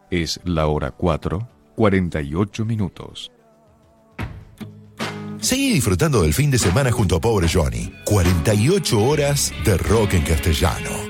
Es la hora 4:48. Seguí disfrutando del fin de semana junto a Pobre Johnny. 48 horas de rock en castellano.